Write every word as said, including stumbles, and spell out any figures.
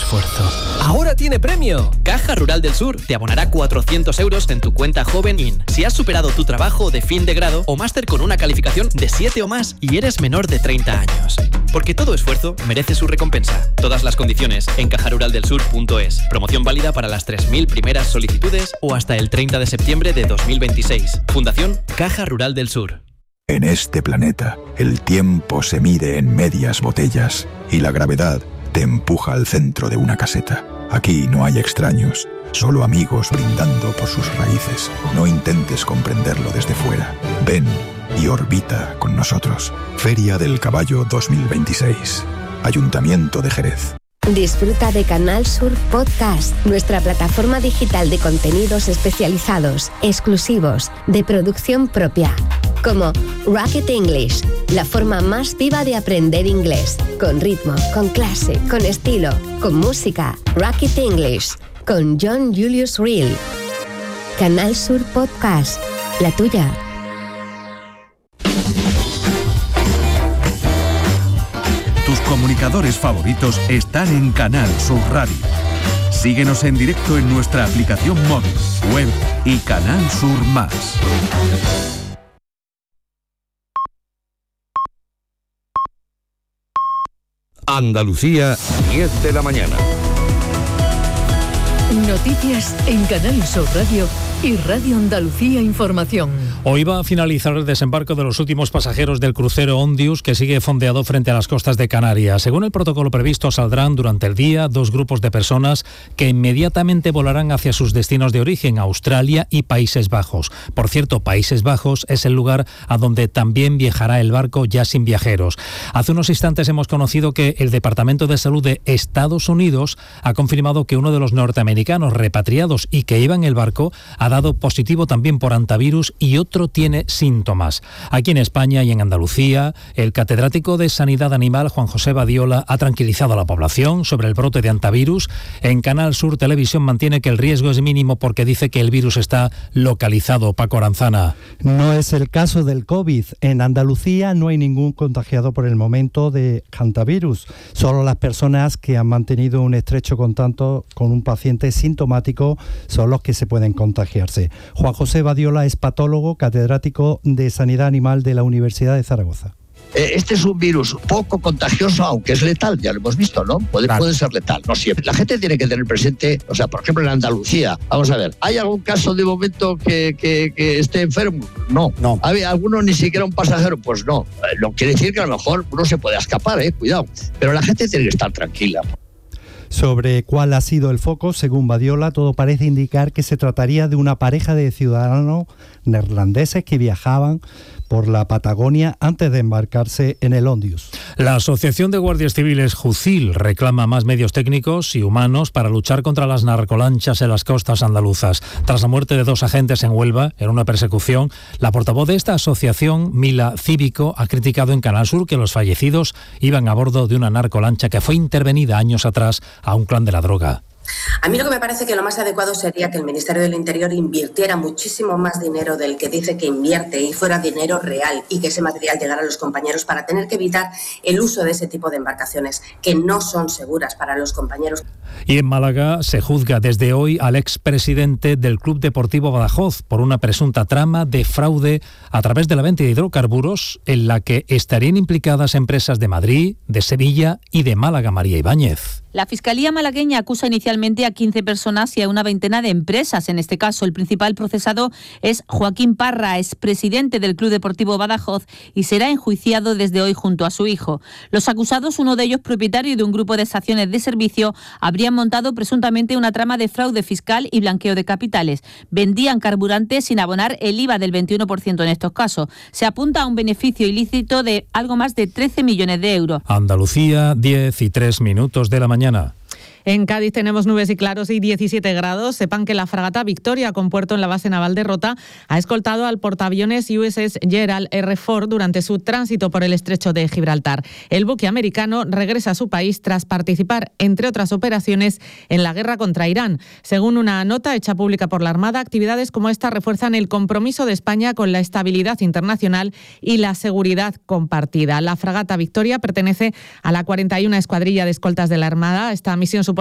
esfuerzo. ¡Ahora tiene premio! Caja Rural del Sur te abonará cuatrocientos euros en tu cuenta Joven In si has superado tu trabajo de fin de grado o máster con una calificación de siete o más y eres menor de treinta años. Porque todo esfuerzo merece su recompensa. Todas las condiciones en caja rural del sur punto es. Promoción válida para las tres mil primeras solicitudes o hasta el treinta de septiembre de dos mil veintiséis. Fundación Caja Rural del Sur. En este planeta, el tiempo se mide en medias botellas y la gravedad te empuja al centro de una caseta. Aquí no hay extraños, solo amigos brindando por sus raíces. No intentes comprenderlo desde fuera. Ven y orbita con nosotros. Feria del Caballo dos mil veintiséis. Ayuntamiento de Jerez. Disfruta de Canal Sur Podcast, nuestra plataforma digital de contenidos especializados, exclusivos, de producción propia, como Rocket English, la forma más viva de aprender inglés, con ritmo, con clase, con estilo, con música. Rocket English, con John Julius Reel. Canal Sur Podcast, la tuya. Tus comunicadores favoritos están en Canal Sur Radio. Síguenos en directo en nuestra aplicación móvil, web y Canal Sur Más. Andalucía, diez de la mañana. Noticias en Canal Sur Radio y Radio Andalucía Información. Hoy va a finalizar el desembarco de los últimos pasajeros del crucero Ondius, que sigue fondeado frente a las costas de Canarias. Según el protocolo previsto, saldrán durante el día dos grupos de personas que inmediatamente volarán hacia sus destinos de origen, Australia y Países Bajos. Por cierto, Países Bajos es el lugar a donde también viajará el barco ya sin viajeros. Hace unos instantes hemos conocido que el Departamento de Salud de Estados Unidos ha confirmado que uno de los norteamericanos repatriados y que iba en el barco ha dado positivo también por antivirus y otro tiene síntomas. Aquí en España y en Andalucía, el catedrático de Sanidad Animal, Juan José Badiola, ha tranquilizado a la población sobre el brote de antivirus. En Canal Sur Televisión mantiene que el riesgo es mínimo porque dice que el virus está localizado. Paco Aranzana. No es el caso del COVID. En Andalucía no hay ningún contagiado por el momento de hantavirus. Solo las personas que han mantenido un estrecho contacto con un paciente sintomático son los que se pueden contagiarse. Juan José Badiola es patólogo, catedrático de Sanidad Animal de la Universidad de Zaragoza. Este es un virus poco contagioso, aunque es letal, ya lo hemos visto, ¿no? Puede, claro. puede ser letal, no siempre. La gente tiene que tener presente, o sea, por ejemplo, en Andalucía, vamos a ver, ¿hay algún caso de momento que, que, que esté enfermo? No. no. ¿Hay alguno ni siquiera un pasajero? Pues no. No quiere decir que a lo mejor uno se puede escapar, ¿eh? Cuidado. Pero la gente tiene que estar tranquila. Sobre cuál ha sido el foco, según Badiola, todo parece indicar que se trataría de una pareja de ciudadanos neerlandeses que viajaban por la Patagonia antes de embarcarse en el Ondius. La Asociación de Guardias Civiles Jucil reclama más medios técnicos y humanos para luchar contra las narcolanchas en las costas andaluzas. Tras la muerte de dos agentes en Huelva en una persecución, la portavoz de esta asociación, Mila Cívico, ha criticado en Canal Sur que los fallecidos iban a bordo de una narcolancha que fue intervenida años atrás a un clan de la droga. A mí lo que me parece que lo más adecuado sería que el Ministerio del Interior invirtiera muchísimo más dinero del que dice que invierte y fuera dinero real y que ese material llegara a los compañeros para tener que evitar el uso de ese tipo de embarcaciones que no son seguras para los compañeros. Y en Málaga se juzga desde hoy al expresidente del Club Deportivo Badajoz por una presunta trama de fraude a través de la venta de hidrocarburos en la que estarían implicadas empresas de Madrid, de Sevilla y de Málaga. María Ibáñez. La Fiscalía malagueña acusa inicialmente a quince personas y a una veintena de empresas. En este caso, el principal procesado es Joaquín Parra, expresidente del Club Deportivo Badajoz, y será enjuiciado desde hoy junto a su hijo. Los acusados, uno de ellos propietario de un grupo de estaciones de servicio, habrían montado presuntamente una trama de fraude fiscal y blanqueo de capitales. Vendían carburantes sin abonar el I V A del veintiuno por ciento en estos casos. Se apunta a un beneficio ilícito de algo más de trece millones de euros. Andalucía, diez y tres minutos de la mañana. En Cádiz tenemos nubes y claros y diecisiete grados. Sepan que la fragata Victoria, con puerto en la base naval de Rota, ha escoltado al portaaviones U S S Gerald R. Ford durante su tránsito por el estrecho de Gibraltar. El buque americano regresa a su país tras participar, entre otras operaciones, en la guerra contra Irán. Según una nota hecha pública por la Armada, actividades como esta refuerzan el compromiso de España con la estabilidad internacional y la seguridad compartida. La fragata Victoria pertenece a la cuarenta y una Escuadrilla de Escoltas de la Armada. Esta misión supone